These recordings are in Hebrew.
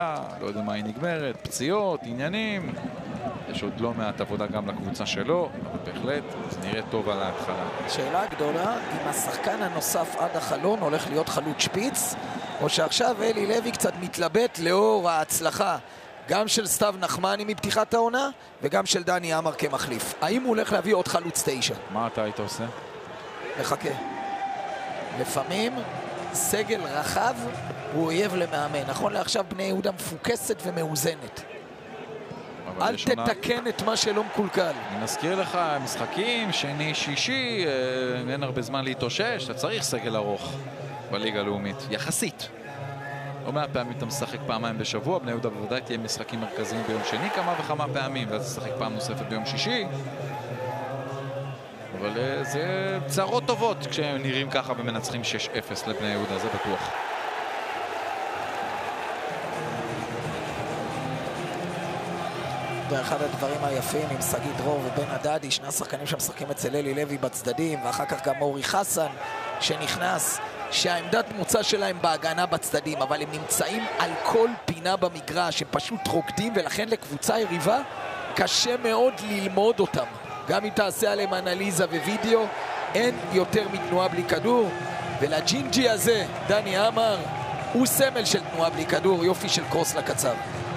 לא יודע מה היא נגמרת, פציעות, עניינים. יש עוד לא מעט עבודה גם לקבוצה שלו, אבל בהחלט זה נראה טוב על ההתחלה. שאלה גדולה, אם השחקן הנוסף עד החלון הולך להיות חלוץ שפיץ, או שעכשיו אלי לוי קצת מתלבט לאור ההצלחה גם של סתיו נחמני מפתיחת העונה וגם של דני עמר כמחליף. האם הוא הולך להביא עוד חלוץ 9? מה אתה היית עושה? מחכה. לפעמים סגל רחב הוא אויב למאמן. נכון לעכשיו בני יהודה מפוקסת ומאוזנת. אל תתקן את מה שלא מקולקל. אני מזכיר לך, משחקים, שני, שישי, אין הרבה זמן להתאושש, אתה צריך סגל ארוך בליגה הלאומית, יחסית. לא מעט פעמים אתה משחק פעמיים בשבוע, בני יהודה בוודאי תהיה משחקים מרכזיים ביום שני כמה וכמה פעמים, ואז תשחק פעם נוספת ביום שישי. אבל זה צרות טובות כשהם נראים ככה ומנצחים 6-0 לבני יהודה, זה בטוח. אחד הדברים היפים עם סגי דרור ובן הדדי, שני השחקנים שמשחקים אצל אלי לוי בצדדים, ואחר כך גם אורי חסן שנכנס, שהעמדת מוצא שלהם בהגנה בצדדים, אבל הם נמצאים על כל פינה במגרש, הם פשוט רוקדים, ולכן לקבוצה יריבה קשה מאוד ללמוד אותם. גם אם תעשה עליהם אנליזה ווידאו, אין יותר מתנועה בלי כדור, ולג'ינג'י הזה, דני עמר, הוא סמל של תנועה בלי כדור, יופי של קרוס לקצר.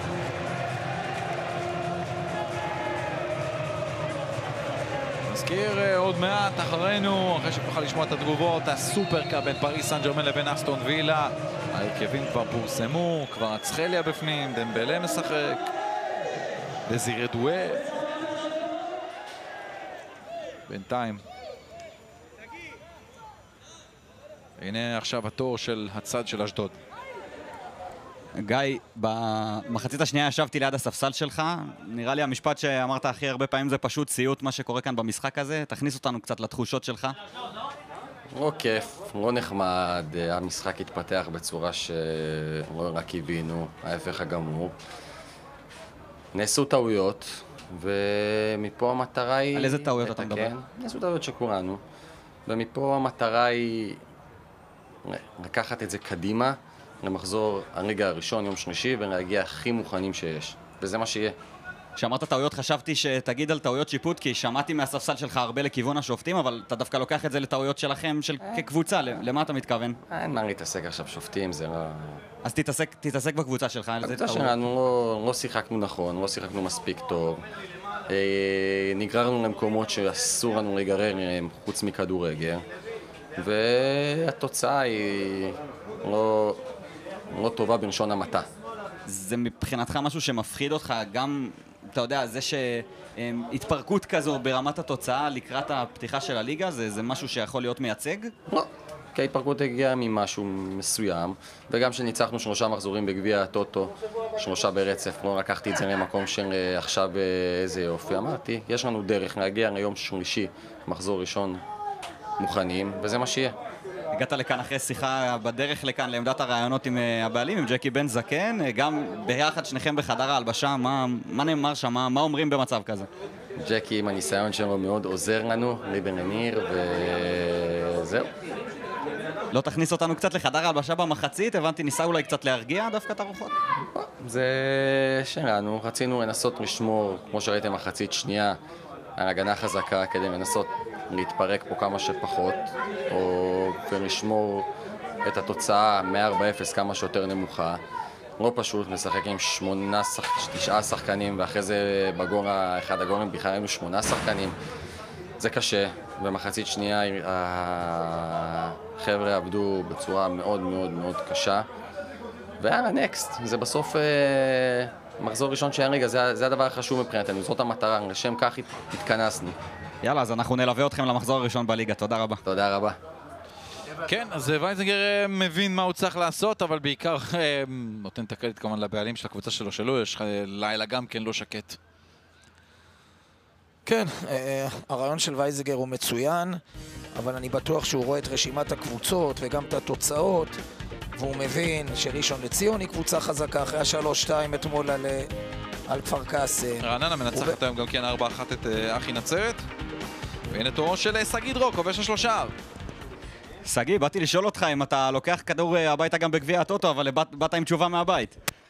נזכיר עוד מעט אחרינו, אחרי שנוכל לשמוע את התגובות, הסופרקאפ בין פריס סן ז'רמן לבין אסטון וילה. ההרכבים כבר פורסמו, כבר אצחליה בפנים, דמבלה משחק, דזירה דואה. בינתיים. הנה עכשיו התור של הצד של אשדוד. גיא, במחצית השנייה ישבתי ליד הספסל שלך. נראה לי המשפט שאמרת הכי הרבה פעמים זה פשוט סיוט מה שקורה כאן במשחק הזה. תכניס אותנו קצת לתחושות שלך. לא כיף, לא נחמד. המשחק התפתח בצורה שלא רק הבינו, ההפך הגמור. נעשו טעויות, ומפה המטרה היא... על איזה טעויות אתה מדבר? נעשו טעויות שכולנו. ומפה המטרה היא לקחת את זה קדימה, למחזור הרגע הראשון, יום שלישי, ולהגיע הכי מוכנים שיש. וזה מה שיהיה. כשאמרת טעויות חשבתי שתגיד על טעויות שיפוט, כי שמעתי מהספסל שלך הרבה לכיוון השופטים, אבל אתה דווקא לוקח את זה לטעויות שלכם, כקבוצה. למה אתה מתכוון? אין מה להתעסק עכשיו שופטים, זה לא... אז תתעסק בקבוצה שלך. בקבוצה שלנו לא שיחקנו נכון, לא שיחקנו מספיק טוב. נגררנו למקומות שאסור לנו להיגרר חוץ מכדורגל. והתוצאה היא לא טובה בלשון המעטה. זה מבחינתך משהו שמפחיד אותך, גם, אתה יודע, זה שהתפרקות כזו ברמת התוצאה לקראת הפתיחה של הליגה, זה משהו שיכול להיות מייצג? לא, כי ההתפרקות הגיעה ממשהו מסוים, וגם שניצחנו 3 מחזורים בגביע הטוטו, 3 ברצף, לא לקחתי את זה למקום של עכשיו איזה יופי. אמרתי, יש לנו דרך להגיע ליום שלישי, מחזור ראשון מוכנים, וזה מה שיהיה. הגעת לכאן אחרי שיחה בדרך לכאן לעמדת הרעיונות עם הבעלים, עם ג'קי בן זקן, גם ביחד שניכם בחדר ההלבשה, מה נאמר שם, מה אומרים במצב כזה? ג'קי עם הניסיון שלו מאוד עוזר לנו, לי בן אמיר, וזהו. לא תכניס אותנו קצת לחדר ההלבשה במחצית? הבנתי, ניסה אולי קצת להרגיע דווקא את הרוחות? זה שלנו, רצינו לנסות לשמור, כמו שראיתם מחצית שנייה, על הגנה חזקה כדי לנסות להתפרק פה כמה שפחות, או ולשמור את התוצאה מ-4-0 כמה שיותר נמוכה. לא פשוט, משחק עם 9 שחקנים, ואחרי זה בגול, אחד הגולים בכלל היינו 8 שחקנים. זה קשה, במחצית שנייה החבר'ה עבדו בצורה מאוד מאוד מאוד קשה. ויאללה, נקסט, זה בסוף מחזור ראשון שאין רגע, זה הדבר החשוב מבחינתנו, זאת המטרה, לשם כך התכנסנו. יאללה, אז אנחנו נלווה אתכם למחזור הראשון בליגה, תודה רבה. תודה רבה. כן, אז וייזינגר מבין מה הוא צריך לעשות, אבל בעיקר נותן את הקרדיט כמובן לבעלים של הקבוצה שלו, יש לילה גם כן לא שקט. כן, הרעיון של וייזינגר הוא מצוין, אבל אני בטוח שהוא רואה את רשימת הקבוצות וגם את התוצאות, והוא מבין שראשון לציון היא קבוצה חזקה אחרי ה-3-2 אתמול על כפר קאסם. רעננה מנצחת היום גם כן 4-1 את אחי נצרת. והנה תורו של סגי דרור, כובש השלושה. סגי, באתי לשאול אותך אם אתה לוקח כדור הביתה גם בגביע הטוטו, אבל באת עם תשובה מהבית.